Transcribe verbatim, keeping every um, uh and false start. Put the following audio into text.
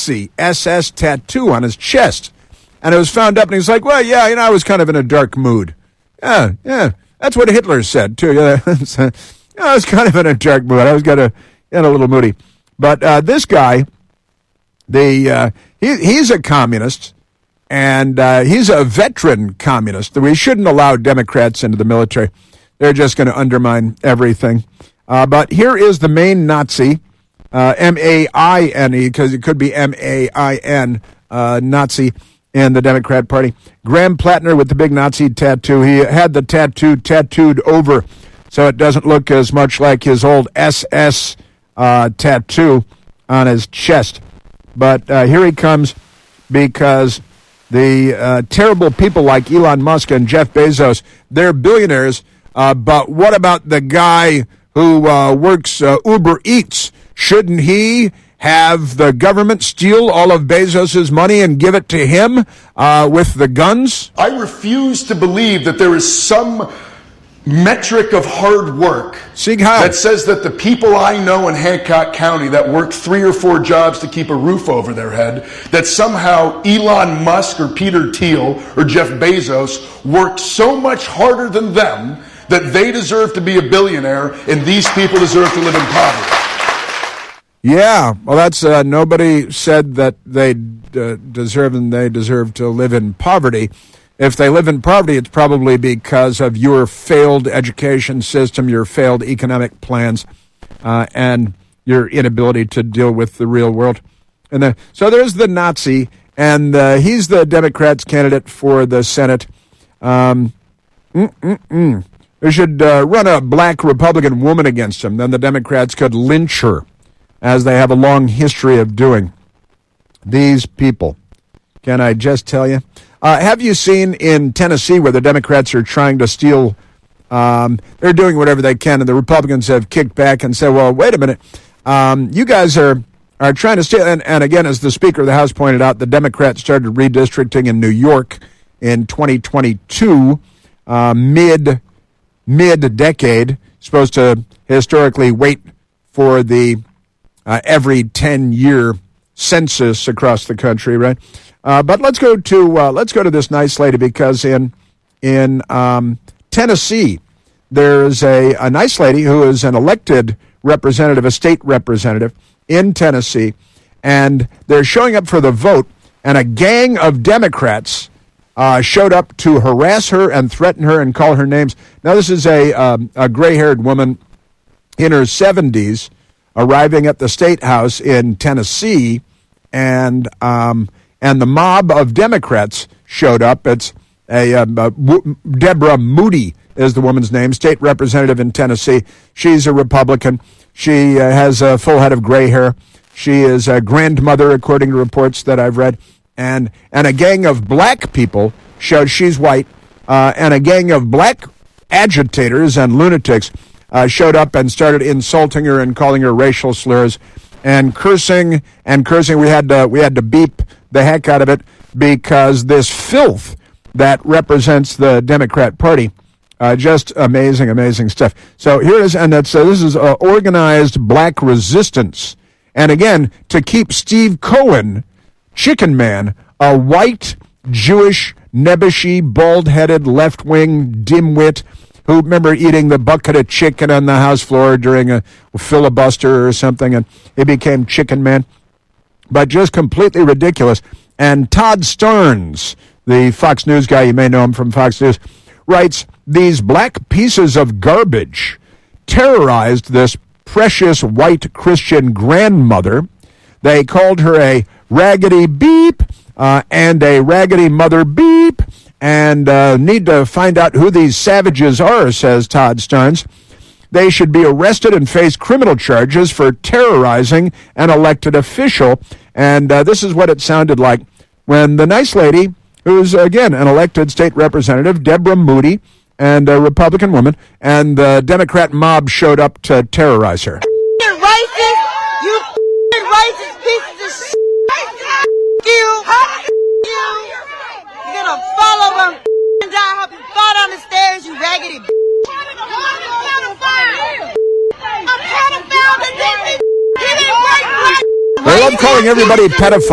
Nazi S S tattoo on his chest. And it was found up, and he's like, well, yeah, you know, I was kind of in a dark mood. Yeah, yeah, that's what Hitler said, too. Yeah, I was kind of in a dark mood. I was kind of in a little moody. But uh, this guy, the uh, he, he's a communist, and uh, he's a veteran communist. We shouldn't allow Democrats into the military. They're just going to undermine everything. Uh, but here is the main Nazi, uh, M A I N E, because it could be M A I N, uh, Nazi in the Democrat Party. Graham Plattner with the big Nazi tattoo. He had the tattoo tattooed over, so it doesn't look as much like his old S S uh, tattoo on his chest. But uh, here he comes because the uh, terrible people like Elon Musk and Jeff Bezos, they're billionaires, uh, but what about the guy who uh, works uh, Uber Eats? Shouldn't he have the government steal all of Bezos's money and give it to him uh, with the guns? I refuse to believe that there is some metric of hard work that says that the people I know in Hancock County that work three or four jobs to keep a roof over their head, that somehow Elon Musk or Peter Thiel or Jeff Bezos worked so much harder than them that they deserve to be a billionaire and these people deserve to live in poverty. Yeah, well, that's uh, nobody said that they uh, deserve and they deserve to live in poverty. If they live in poverty, it's probably because of your failed education system, your failed economic plans, uh, and your inability to deal with the real world. And the, so there's the Nazi, and uh, he's the Democrats' candidate for the Senate. Um, mm-mm-mm. They should uh, run a black Republican woman against him. Then the Democrats could lynch her, as they have a long history of doing. These people, can I just tell you? Uh, have you seen in Tennessee where the Democrats are trying to steal, um, they're doing whatever they can, and the Republicans have kicked back and said, well, wait a minute, um, you guys are, are trying to steal, and, and again, as the Speaker of the House pointed out, the Democrats started redistricting in New York in twenty twenty-two, uh, mid, mid-decade, supposed to historically wait for the Uh, every ten-year census across the country, right? Uh, but let's go to uh, let's go to this nice lady, because in in um, Tennessee there's a, a nice lady who is an elected representative, a state representative in Tennessee, and they're showing up for the vote, and a gang of Democrats uh, showed up to harass her and threaten her and call her names. Now this is a um, a gray-haired woman in her seventies. Arriving at the State House in Tennessee, and um, and the mob of Democrats showed up. It's a, um, a w- Deborah Moody is the woman's name, state representative in Tennessee. She's a Republican. She uh, has a full head of gray hair. She is a grandmother, according to reports that I've read. And and a gang of black people showed, she's white, uh, and a gang of black agitators and lunatics Uh, showed up and started insulting her and calling her racial slurs and cursing and cursing. We had to, we had to beep the heck out of it, because this filth that represents the Democrat Party, uh, just amazing, amazing stuff. So here it is, and that's, uh, this is uh, organized black resistance. And again, to keep Steve Cohen, Chicken Man, a white, Jewish, nebbishy, bald-headed, left-wing dimwit, who remember eating the bucket of chicken on the House floor during a filibuster or something, and he became Chicken Man. But just completely ridiculous. And Todd Starnes, the Fox News guy, you may know him from Fox News, writes, these black pieces of garbage terrorized this precious white Christian grandmother. They called her a raggedy beep uh, and a raggedy mother beep, and uh, need to find out who these savages are, says Todd Starnes. They should be arrested and face criminal charges for terrorizing an elected official. And uh, this is what it sounded like when the nice lady, who's, again, an elected state representative, Deborah Moody, and a Republican woman, and the Democrat mob showed up to terrorize her. You racist! You racist pieces of shit! You! You! You're gonna fall over and die. I hope you fall down the stairs, you raggedy b****. I love calling everybody pedophiles.